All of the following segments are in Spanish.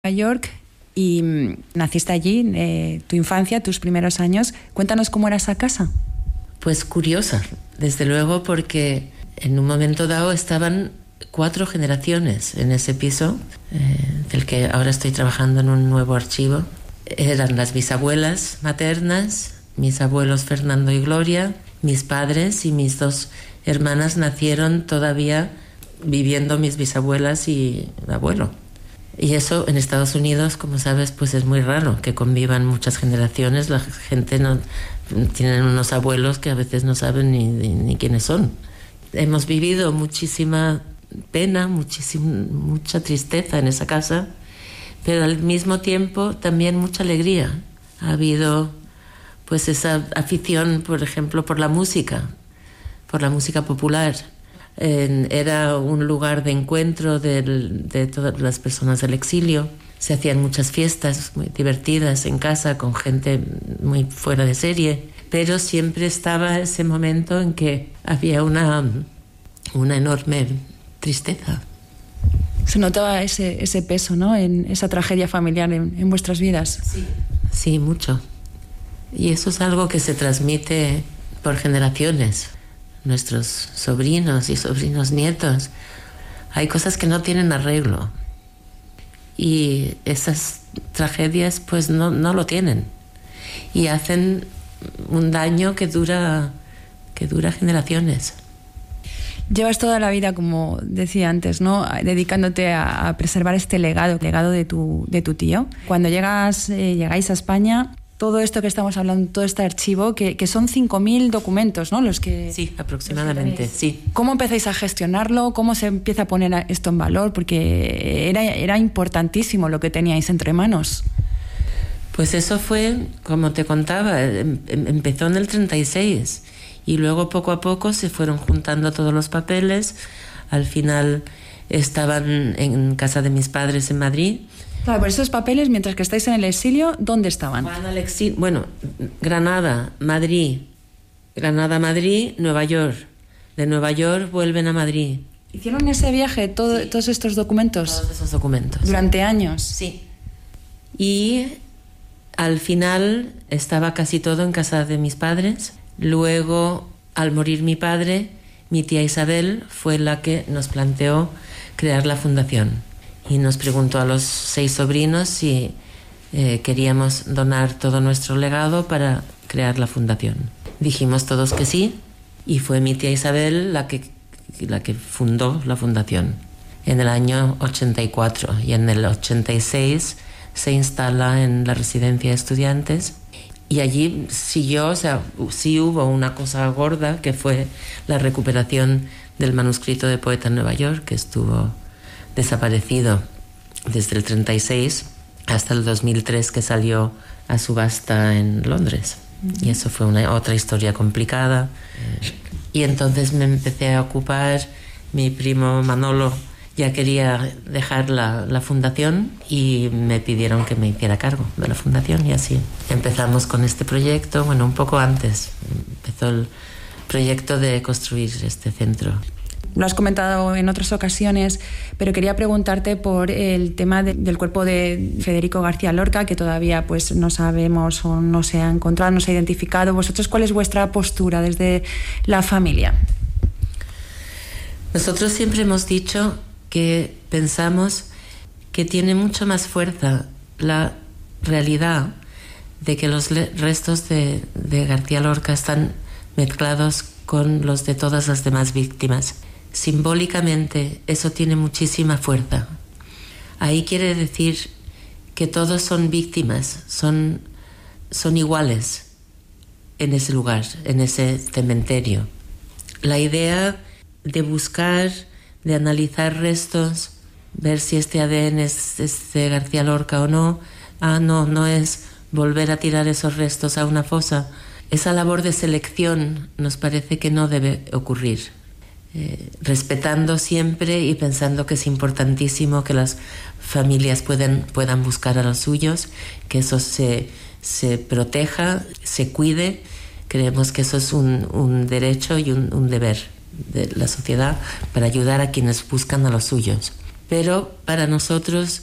Nueva York y naciste allí, tu infancia, tus primeros años. Cuéntanos cómo era esa casa. Pues curiosa, desde luego, porque en un momento dado estaban 4 generaciones en ese piso, del que ahora estoy trabajando en un nuevo archivo. Eran las bisabuelas maternas, mis abuelos Fernando y Gloria, mis padres y mis 2 hermanas nacieron todavía viviendo mis bisabuelas y abuelo. Y eso en Estados Unidos, como sabes, pues es muy raro que convivan muchas generaciones. La gente no tienen unos abuelos que a veces no saben ni quiénes son. Hemos vivido muchísima pena, mucha tristeza en esa casa, pero al mismo tiempo también mucha alegría. Ha habido pues esa afición, por ejemplo, por la música popular. Era un lugar de encuentro de todas las personas del exilio. Se hacían muchas fiestas muy divertidas en casa con gente muy fuera de serie, pero siempre estaba ese momento en que había una enorme tristeza. Se notaba ese peso, ¿no?, en esa tragedia familiar en vuestras vidas. Sí, mucho. Y eso es algo que se transmite por generaciones. Nuestros sobrinos y sobrinos nietos, hay cosas que no tienen arreglo y esas tragedias pues no lo tienen y hacen un daño que dura generaciones. Llevas toda la vida, como decía antes, ¿no?, dedicándote a preservar este legado de tu tío. Cuando llegáis a España, todo esto que estamos hablando, todo este archivo, que son 5.000 documentos, ¿no?, los que... Sí, aproximadamente, sí. ¿Cómo empezáis a gestionarlo? ¿Cómo se empieza a poner esto en valor? Porque era importantísimo lo que teníais entre manos. Pues eso fue, como te contaba, empezó en el 36 y luego poco a poco se fueron juntando todos los papeles. Al final estaban en casa de mis padres en Madrid. Claro, por esos papeles, mientras que estáis en el exilio, ¿dónde estaban? Bueno, Granada, Madrid, Nueva York. De Nueva York vuelven a Madrid. ¿Hicieron ese viaje, Sí. todos estos documentos? Todos esos documentos. ¿Durante años? Sí. Y al final estaba casi todo en casa de mis padres. Luego, al morir mi padre, mi tía Isabel fue la que nos planteó crear la fundación. Y nos preguntó a los 6 sobrinos si queríamos donar todo nuestro legado para crear la fundación. Dijimos todos que sí, y fue mi tía Isabel la que fundó la fundación en el año 84, y en el 86 se instala en la residencia de estudiantes, y allí siguió, o sea, sí hubo una cosa gorda que fue la recuperación del manuscrito de Poeta en Nueva York, que estuvo desaparecido desde el 36 hasta el 2003, que salió a subasta en Londres. Y eso fue otra historia complicada. Y entonces me empecé a ocupar. Mi primo Manolo ya quería dejar la fundación y me pidieron que me hiciera cargo de la fundación, y así empezamos con este proyecto. Bueno, un poco antes empezó el proyecto de construir este centro. Lo has comentado en otras ocasiones, pero quería preguntarte por el tema del cuerpo de Federico García Lorca, que todavía pues no sabemos o no se ha encontrado, no se ha identificado. ¿Vosotros cuál es vuestra postura desde la familia? Nosotros siempre hemos dicho que pensamos que tiene mucho más fuerza la realidad de que los restos de García Lorca están mezclados con los de todas las demás víctimas. Simbólicamente eso tiene muchísima fuerza. Ahí quiere decir que todos son víctimas, son iguales en ese lugar, en ese cementerio. La idea de buscar, de analizar restos, ver si este ADN es de García Lorca o no, no es volver a tirar esos restos a una fosa. Esa labor de selección nos parece que no debe ocurrir. Respetando siempre y pensando que es importantísimo que las familias puedan buscar a los suyos, que eso se proteja, se cuide. Creemos que eso es un derecho y un deber de la sociedad para ayudar a quienes buscan a los suyos. Pero para nosotros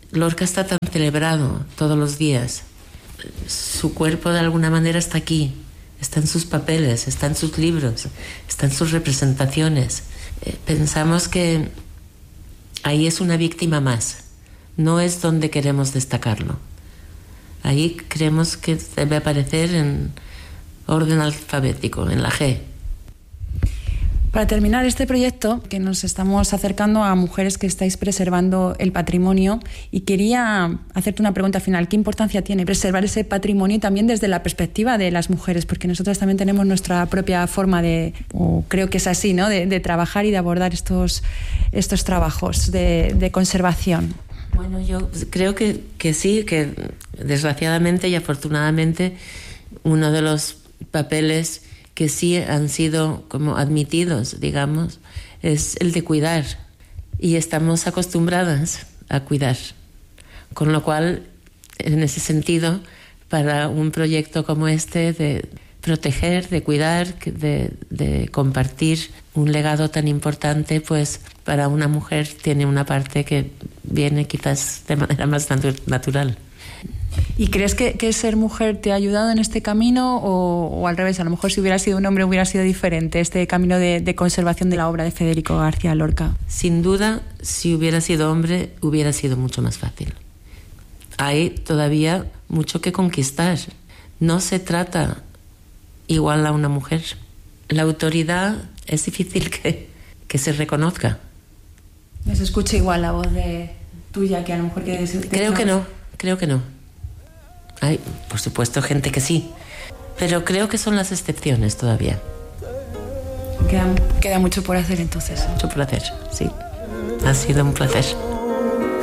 Lorca está tan celebrado todos los días. Su cuerpo de alguna manera está aquí, está en sus papeles, está en sus libros, está en sus representaciones. Pensamos que ahí es una víctima más, no es donde queremos destacarlo. Ahí creemos que debe aparecer en orden alfabético, en la G. Para terminar este proyecto, que nos estamos acercando a mujeres que estáis preservando el patrimonio, y quería hacerte una pregunta final. ¿Qué importancia tiene preservar ese patrimonio también desde la perspectiva de las mujeres? Porque nosotras también tenemos nuestra propia forma o creo que es así, ¿no?, de trabajar y de abordar estos trabajos de conservación. Bueno, yo creo que sí, que desgraciadamente y afortunadamente uno de los papeles que sí han sido como admitidos, digamos, es el de cuidar. Y estamos acostumbradas a cuidar. Con lo cual, en ese sentido, para un proyecto como este, de proteger, de cuidar, de compartir un legado tan importante, pues para una mujer tiene una parte que viene quizás de manera más natural. ¿Y crees que ser mujer te ha ayudado en este camino o al revés? A lo mejor si hubiera sido un hombre hubiera sido diferente este camino de conservación de la obra de Federico García Lorca. Sin duda, si hubiera sido hombre, hubiera sido mucho más fácil. Hay todavía mucho que conquistar. No se trata igual a una mujer. La autoridad es difícil que se reconozca. ¿No se escucha igual la voz tuya que a lo mejor que... Creo que no. Hay, por supuesto, gente que sí, pero creo que son las excepciones todavía. Queda mucho por hacer entonces. Mucho placer, sí. Ha sido un placer.